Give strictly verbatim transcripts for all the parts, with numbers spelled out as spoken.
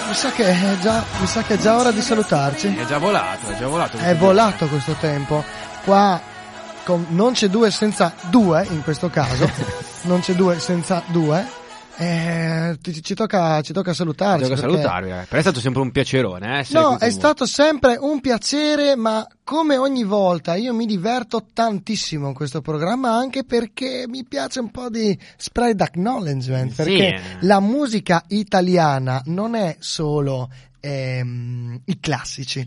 mi sa che è già, mi sa che è già ora di salutarci. È già volato, è già volato. È volato questo tempo. Qua con, non c'è due senza due in questo caso. Non c'è due senza due. Eh, ci, ci tocca ci tocca salutarci. Ci tocca perché... salutarvi, eh. Però è stato sempre un piacerone, eh, No, è stato sempre un piacere, ma come ogni volta io mi diverto tantissimo in questo programma, anche perché mi piace un po' di spread acknowledgement, perché sì. La musica italiana non è solo ehm, i classici.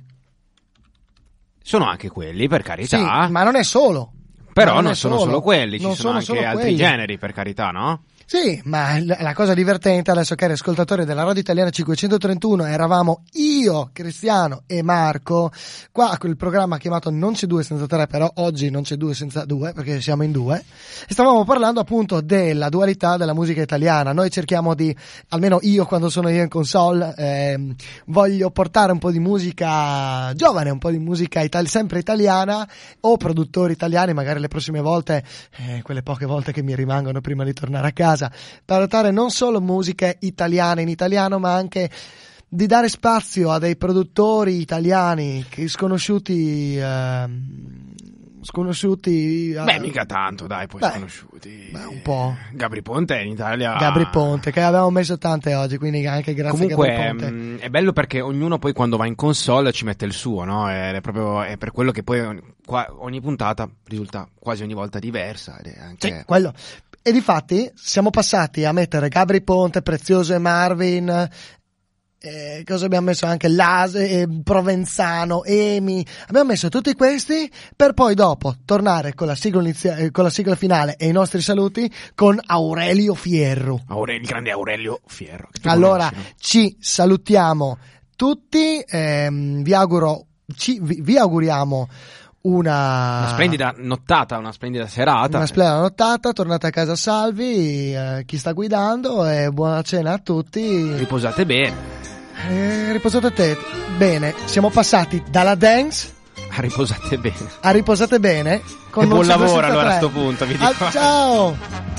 Sono anche quelli, per carità. Sì, ma non è solo. Però non, non è sono solo, solo quelli, ci non sono, sono anche solo altri quelli. generi, per carità, no? Sì, ma la cosa divertente adesso, cari ascoltatori della Radio Italiana cinquecentotrentuno, eravamo io, Cristiano e Marco, qua a quel programma chiamato Non c'è due senza tre, però oggi non c'è due senza due, perché siamo in due, e stavamo parlando appunto della dualità della musica italiana. Noi cerchiamo di, almeno io quando sono io in console, eh, voglio portare un po' di musica giovane, un po' di musica itali- sempre italiana, o produttori italiani, magari le prossime volte, eh, quelle poche volte che mi rimangono prima di tornare a casa, per portare non solo musiche italiane in italiano, ma anche di dare spazio a dei produttori italiani che sconosciuti eh, sconosciuti Beh, mica tanto, dai, poi beh, sconosciuti. Beh, un po'. Gabri Ponte in Italia. Gabri Ponte, che avevamo messo tante oggi, quindi anche grazie Comunque, a Gabri Ponte. Mh, è bello perché ognuno poi quando va in console ci mette il suo, no? È proprio è per quello che poi qua, ogni puntata risulta quasi ogni volta diversa. Ed è anche... Sì, quello. E difatti siamo passati a mettere Gabri Ponte, Prezioso e Marvin. Eh, cosa abbiamo messo anche Lase, eh, Provenzano, Emi, abbiamo messo tutti questi per poi dopo tornare con la sigla inizia- eh, con la sigla finale e i nostri saluti con Aurelio Fierro. Aurelio, il grande Aurelio Fierro. Allora conosci, no? ci salutiamo tutti, ehm, vi auguro ci, vi, vi auguriamo una... una splendida nottata, una splendida serata. Una splendida nottata, tornate a casa salvi, eh, chi sta guidando, e buona cena a tutti. Riposate bene. Eh, riposate te. Bene, siamo passati dalla dance a riposate bene. A riposate bene. Con e buon lavoro allora a sto punto, vi dico. Ah, ciao!